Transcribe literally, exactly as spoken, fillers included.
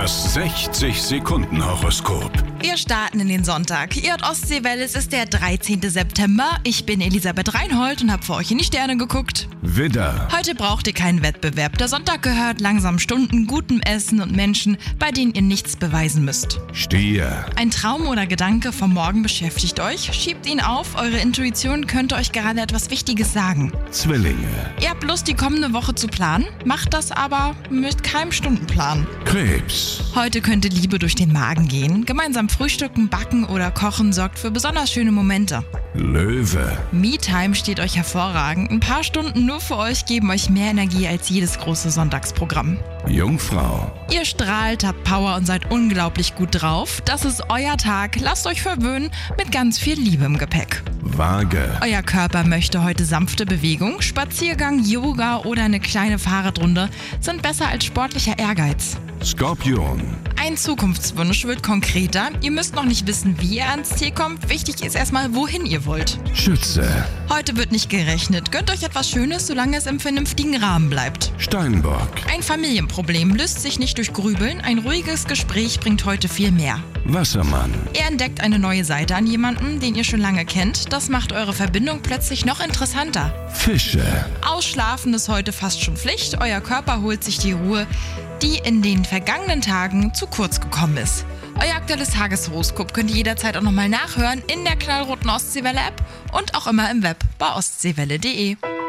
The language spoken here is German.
Das sechzig-Sekunden-Horoskop. Wir starten in den Sonntag. Ihr hört Ostseewelle, es ist der dreizehnten September. Ich bin Elisabeth Reinhold und habe für euch in die Sterne geguckt. Widder, Heute braucht ihr keinen Wettbewerb. Der Sonntag gehört langsam Stunden, gutem Essen und Menschen, bei denen ihr nichts beweisen müsst. Stier, Ein Traum oder Gedanke vom Morgen beschäftigt euch. Schiebt ihn auf, eure Intuition könnte euch gerade etwas Wichtiges sagen. Zwillinge, Ihr habt Lust, die kommende Woche zu planen, macht das aber mit keinem Stundenplan. Krebs, Heute könnte Liebe durch den Magen gehen. Gemeinsam frühstücken, backen oder kochen sorgt für besonders schöne Momente. Löwe, Me-Time steht euch hervorragend. Ein paar Stunden nur für euch geben euch mehr Energie als jedes große Sonntagsprogramm. Jungfrau, Ihr strahlt, habt Power und seid unglaublich gut drauf. Das ist euer Tag. Lasst euch verwöhnen mit ganz viel Liebe im Gepäck. Waage, Euer Körper möchte heute sanfte Bewegung. Spaziergang, Yoga oder eine kleine Fahrradrunde sind besser als sportlicher Ehrgeiz. Skorpion, Ein Zukunftswunsch wird konkreter. Ihr müsst noch nicht wissen, wie ihr ans Ziel kommt. Wichtig ist erstmal, wohin ihr wollt. Schütze, Heute wird nicht gerechnet. Gönnt euch etwas Schönes, solange es im vernünftigen Rahmen bleibt. Steinbock, Ein Familienproblem löst sich nicht durch Grübeln. Ein ruhiges Gespräch bringt heute viel mehr. Wassermann, Ihr entdeckt eine neue Seite an jemanden, den ihr schon lange kennt. Das macht eure Verbindung plötzlich noch interessanter. Fische, Ausschlafen ist heute fast schon Pflicht. Euer Körper holt sich die Ruhe, die in den vergangenen Tagen zu kurz gekommen ist. Euer aktuelles Tageshoroskop könnt ihr jederzeit auch nochmal nachhören in der knallroten Ostseewelle-App und auch immer im Web bei ostseewelle punkt de.